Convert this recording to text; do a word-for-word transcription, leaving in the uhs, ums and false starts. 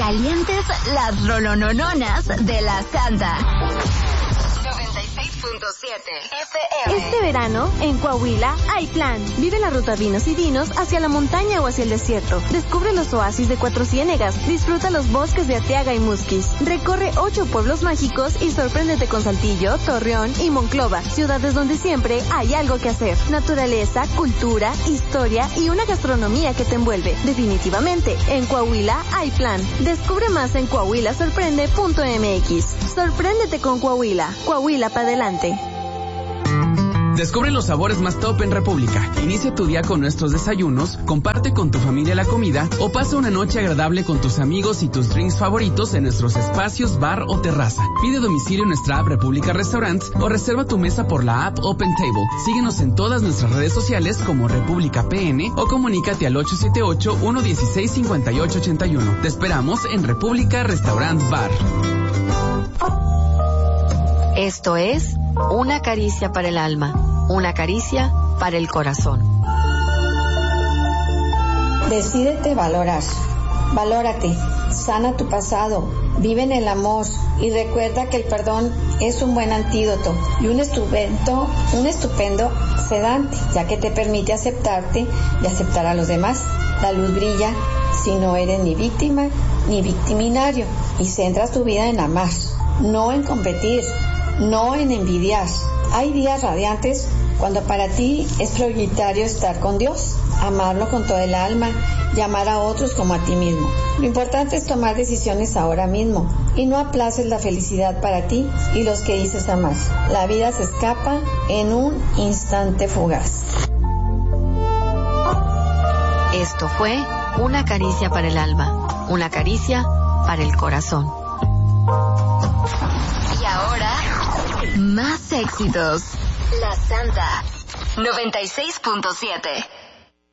calientes las rolonononas de la Santa. noventa y seis punto siete F M. Este verano, en Coahuila, hay plan. Vive la ruta Vinos y Dinos hacia la montaña o hacia el desierto. Descubre los oasis de Cuatro Ciénegas. Disfruta los bosques de Arteaga y Musquis. Recorre ocho pueblos mágicos y sorpréndete con Saltillo, Torreón y Monclova. Ciudades donde siempre hay algo que hacer. Naturaleza, cultura, historia y una gastronomía que te envuelve. Definitivamente, en Coahuila hay plan. Descubre más en coahuila sorprende punto m x. Sorpréndete con Coahuila. Coahuila para adelante. Descubre los sabores más top en República. Inicia tu día con nuestros desayunos, comparte con tu familia la comida o pasa una noche agradable con tus amigos y tus drinks favoritos en nuestros espacios bar o terraza. Pide domicilio en nuestra app República Restaurants o reserva tu mesa por la app Open Table. Síguenos en todas nuestras redes sociales como República P N o comunícate al ocho siete ocho, uno uno seis, cinco ocho ocho uno. Te esperamos en República Restaurant Bar. Esto es Una caricia para el alma, una caricia para el corazón. Decídete valorar. Valórate, sana tu pasado, vive en el amor y recuerda que el perdón es un buen antídoto y un estupendo, un estupendo sedante, ya que te permite aceptarte y aceptar a los demás. La luz brilla si no eres ni víctima ni victiminario y centras tu vida en amar, no en competir, no en envidiar. Hay días radiantes cuando para ti es prioritario estar con Dios, amarlo con todo el alma y amar a otros como a ti mismo. Lo importante es tomar decisiones ahora mismo y no aplaces la felicidad para ti y los que dices amar. La vida se escapa en un instante fugaz. Esto fue Una caricia para el alma, una caricia para el corazón. Y ahora, más éxitos. La Santa noventa y seis punto siete.